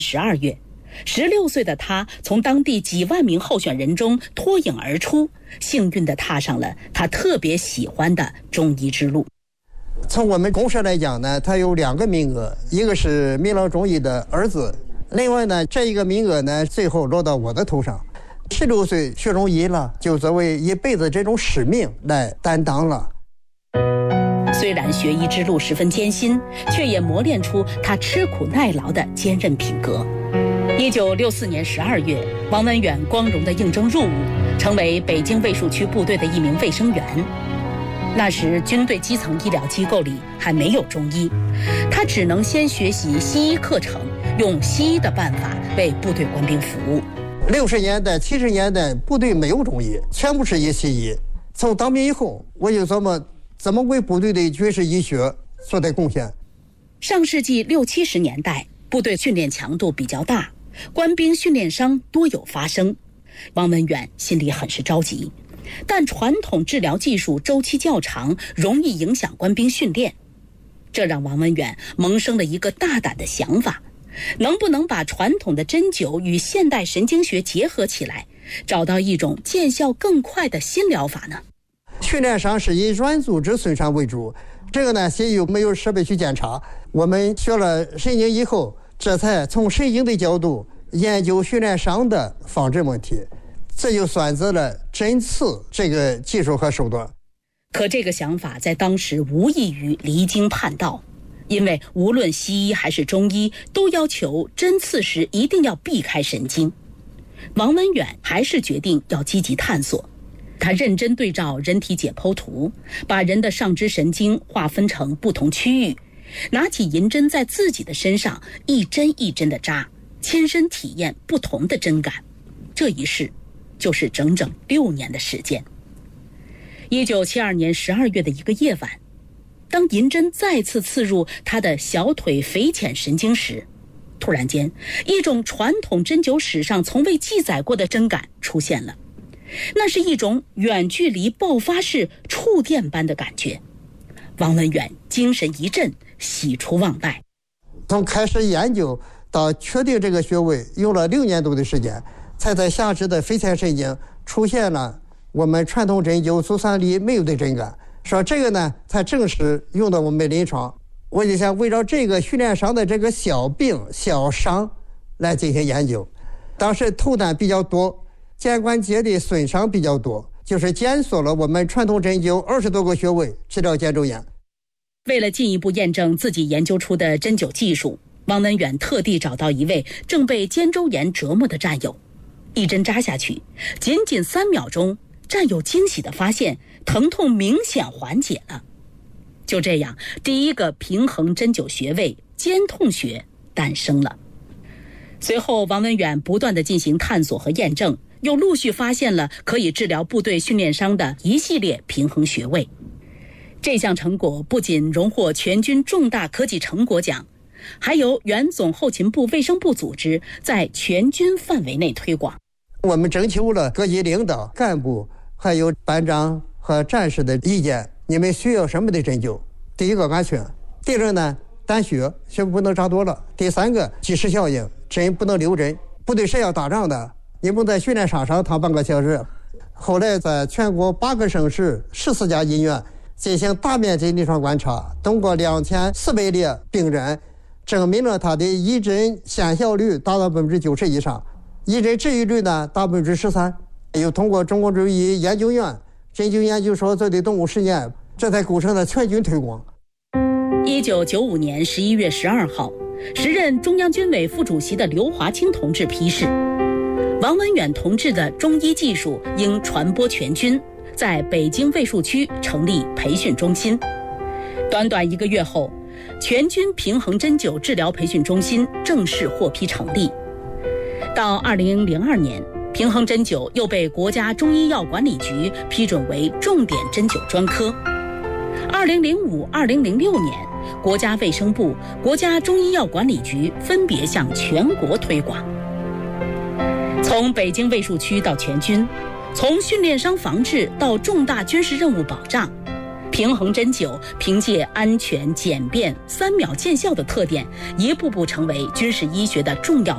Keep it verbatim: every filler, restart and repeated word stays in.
十二月，十六岁的他从当地几万名候选人中脱颖而出，幸运地踏上了他特别喜欢的中医之路。 从我们公社来讲呢，他有两个名额，一个是民老中医的儿子，另外呢，这一个名额呢，最后落到我的头上。十六岁学中医了，就作为一辈子这种使命来担当了。 虽然学医之路十分艰辛，却也磨练出他吃苦耐劳的坚韧品格。一九六四年十二月，王文远光荣地应征入伍，成为北京卫戍区部队的一名卫生员。那时军队基层医疗机构里还没有中医，他只能先学习西医课程，用西医的办法为部队官兵服务。 六十年代、七十年代，部队没有中医，全部是以西医。从当兵以后，我就琢磨怎么为部队的军事医学做点贡献。 上世纪六七十年代，部队训练强度比较大，官兵训练伤多有发生。王文远心里很是着急，但传统治疗技术周期较长，容易影响官兵训练。这让王文远萌生了一个大胆的想法，能不能把传统的针灸与现代神经学结合起来，找到一种见效更快的新疗法呢？ 训练伤是以软组织损伤为主，这个呢，先有没有设备去检查。我们学了神经以后，这才从神经的角度研究训练伤的防治问题，这就选择了针刺这个技术和手段。 可这个想法在当时无异于离经叛道，因为无论西医还是中医都要求针刺时一定要避开神经。王文远还是决定要积极探索。他认真对照人体解剖图，把人的上肢神经划分成不同区域，拿起银针在自己的身上一针一针的扎，亲身体验不同的针感。这一试就是整整六年的时间。一九七二年十二月的一个夜晚，当银针再次刺入他的小腿腓浅神经时，突然间，一种传统针灸史上从未记载过的针感出现了。那是一种远距离爆发式触电般的感觉。王文远精神一振，喜出望外。 从开始研究到确定这个穴位，用了六年多的时间，才在下肢的腓前神经出现了我们传统针灸足三里没有的针感。说这个呢，才正式用到我们临床。我就想围绕这个训练伤的这个小病小伤来进行研究。当时头担比较多，肩关节的损伤比较多，就是检索了我们传统针灸二十多个穴位治疗肩周炎。 为了进一步验证自己研究出的针灸技术，王文远特地找到一位正被肩周炎折磨的战友，一针扎下去，仅仅三秒钟，战友惊喜地发现疼痛明显缓解了。就这样，第一个平衡针灸穴位肩痛穴诞生了。随后，王文远不断地进行探索和验证，又陆续发现了可以治疗部队训练伤的一系列平衡穴位。这项成果不仅荣获全军重大科技成果奖，还由原总后勤部卫生部组织在全军范围内推广。 我们征求了各级领导干部还有班长和战士的意见，你们需要什么的针灸？第一个安全，第二呢胆血，血不能扎多了，第三个及时效应，针不能留针，部队是要打仗的，你不能在训练场上躺半个小时。后来在全国八个省市十四家医院进行大面积临床观察，通过两千四百例病人，证明了他的一针见效率达到百分之九十以上，一针治愈率呢达百分之十三。又通过中国中医研究院针灸研究所做的动物实验，这才构成了全军推广。 一九九五年十一月十二号，时任中央军委副主席的刘华清同志批示，王文远同志的中医技术应传播全军，在北京卫戍区成立培训中心。短短一个月后，全军平衡针灸治疗培训中心正式获批成立。到二零零二年，平衡针灸又被国家中医药管理局批准为重点针灸专科。二零零五、二零零六年，国家卫生部、国家中医药管理局分别向全国推广。从北京卫戍区到全军，从训练伤防治到重大军事任务保障，平衡针灸凭借安全、简便、三秒见效的特点，一步步成为军事医学的重要